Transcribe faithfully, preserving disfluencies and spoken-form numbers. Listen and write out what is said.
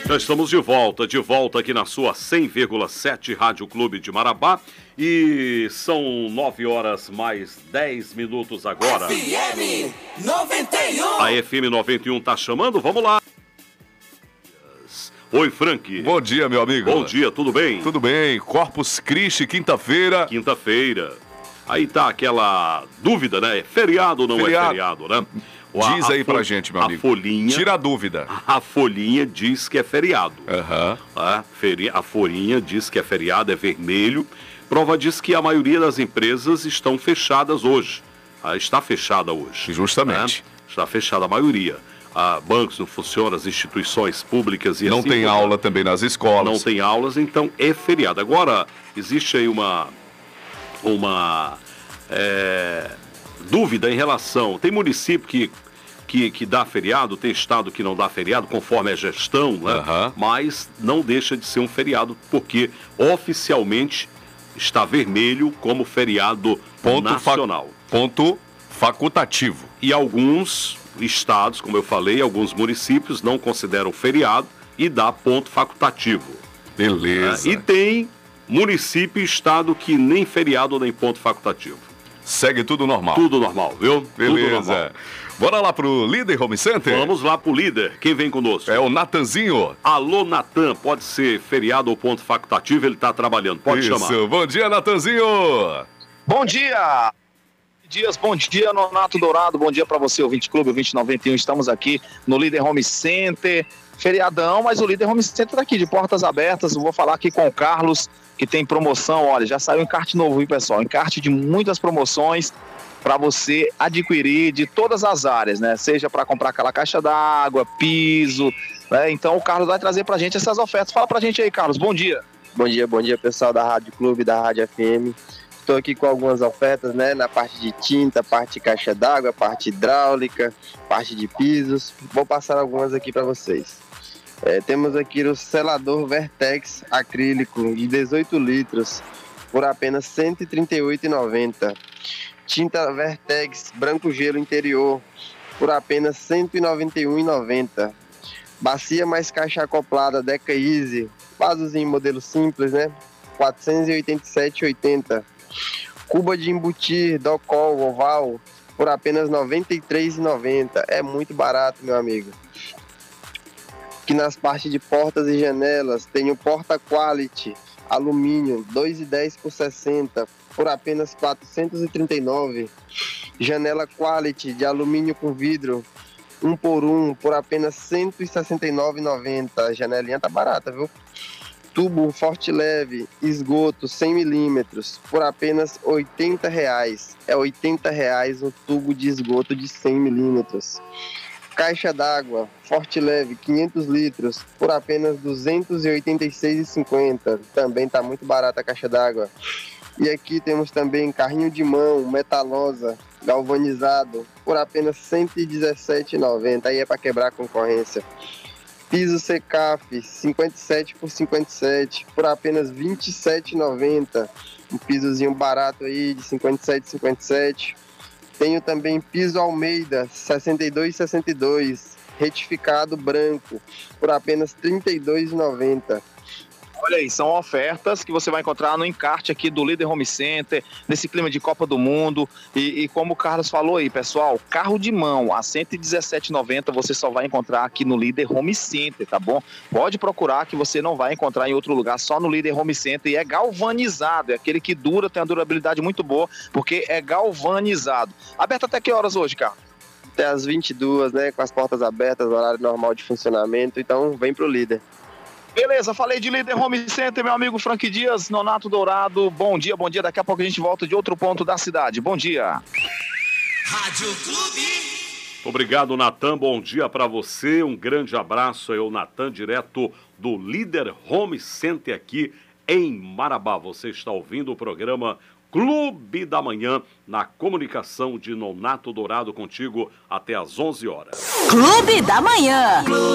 Já estamos de volta, de volta aqui na sua cem vírgula sete Rádio Clube de Marabá. E são nove horas mais dez minutos agora. F M noventa e um. A F M noventa e um tá chamando, vamos lá. Oi, Frank. Bom dia, meu amigo. Bom dia, tudo bem? Tudo bem. Corpus Christi, quinta-feira. Quinta-feira. Aí tá aquela dúvida, né? É feriado ou não feriado. é feriado, né? Diz aí pra gente, meu amigo. A folhinha... Tira a dúvida. A folhinha diz que é feriado. Aham. Uhum. A, feri... a folhinha diz que é feriado, é vermelho. Prova diz que a maioria das empresas estão fechadas hoje. Ah, está fechada hoje. Justamente. Né? Está fechada a maioria. Ah, bancos não funcionam, as instituições públicas e não assim... Não tem por... aula também nas escolas. Não tem aulas, então é feriado. Agora, existe aí uma... Uma... É... dúvida em relação... Tem município que... Que, que dá feriado, tem estado que não dá feriado, conforme a gestão, né? Uhum. Mas não deixa de ser um feriado, porque oficialmente está vermelho como feriado ponto nacional. Fa ponto facultativo. E alguns estados, como eu falei, alguns municípios não consideram feriado e dá ponto facultativo. Beleza. É, e tem município e estado que nem feriado nem ponto facultativo. Segue tudo normal. Tudo normal, viu? Beleza. Tudo normal. Bora lá pro Líder Home Center? Vamos lá pro líder. Quem vem conosco? É o Natanzinho. Alô, Natan. Pode ser feriado ou ponto facultativo, ele tá trabalhando. Pode Isso. chamar. Bom dia, Natanzinho. Bom dia. Dias, bom dia, Nonato Dourado. Bom dia para você, o vinte Clube, o vinte noventa e um. Estamos aqui no Líder Home Center. Feriadão, mas o Líder Home Center tá aqui de portas abertas. Eu vou falar aqui com o Carlos, que tem promoção. Olha, já saiu encarte novo, viu, pessoal? Encarte de muitas promoções para você adquirir de todas as áreas, né? Seja para comprar aquela caixa d'água, piso, né? Então o Carlos vai trazer pra gente essas ofertas. Fala pra gente aí, Carlos. Bom dia. Bom dia, bom dia, pessoal da Rádio Clube, da Rádio F M. Estou aqui com algumas ofertas, né? Na parte de tinta, parte de caixa d'água, parte hidráulica, parte de pisos. Vou passar algumas aqui para vocês. É, temos aqui o selador Vertex acrílico de dezoito litros por apenas cento e trinta e oito reais e noventa centavos. Tinta Vertex branco gelo interior por apenas cento e noventa e um reais e noventa centavos. Bacia mais caixa acoplada Deca Easy, vasozinho modelo simples, né? quatrocentos e oitenta e sete reais e oitenta centavos. Cuba de embutir Docol oval por apenas noventa e três reais e noventa centavos. É muito barato, meu amigo. Aqui nas partes de portas e janelas tem o Porta Quality alumínio dois reais e dez centavos por sessenta por apenas quatrocentos e trinta e nove reais. Janela Quality de alumínio com vidro um por um por apenas cento e sessenta e nove reais e noventa centavos. A janelinha tá barata, viu? Tubo Forte Leve esgoto cem milímetros por apenas oitenta reais. É oitenta reais um tubo de esgoto de cem milímetros. Caixa d'água Forte Leve quinhentos litros por apenas duzentos e oitenta e seis reais e cinquenta centavos. Também tá muito barata a caixa d'água. E aqui temos também carrinho de mão metalosa galvanizado por apenas cento e dezessete reais e noventa centavos. Aí é para quebrar a concorrência. Piso Secaf cinquenta e sete por cinquenta e sete por apenas vinte e sete reais e noventa centavos. Um pisozinho barato aí de cinquenta e sete por cinquenta e sete. Tenho também piso Almeida sessenta e dois por sessenta e dois retificado branco por apenas trinta e dois reais e noventa centavos. Olha aí, são ofertas que você vai encontrar no encarte aqui do Líder Home Center, nesse clima de Copa do Mundo. E, e como o Carlos falou aí, pessoal, carro de mão a cento e dezessete reais e noventa centavos você só vai encontrar aqui no Líder Home Center, tá bom? Pode procurar que você não vai encontrar em outro lugar, só no Líder Home Center. E é galvanizado, é aquele que dura, tem uma durabilidade muito boa, porque é galvanizado. Aberto até que horas hoje, Carlos? Até as vinte e duas, né? Com as portas abertas, horário normal de funcionamento. Então, vem pro Líder. Beleza, falei de Líder Home Center, meu amigo Frank Dias, Nonato Dourado. Bom dia, bom dia. Daqui a pouco a gente volta de outro ponto da cidade. Bom dia. Rádio Clube. Obrigado, Natan. Bom dia para você. Um grande abraço. É o Natan, direto do Líder Home Center aqui em Marabá. Você está ouvindo o programa Clube da Manhã, na comunicação de Nonato Dourado, contigo até às onze horas. Clube da Manhã.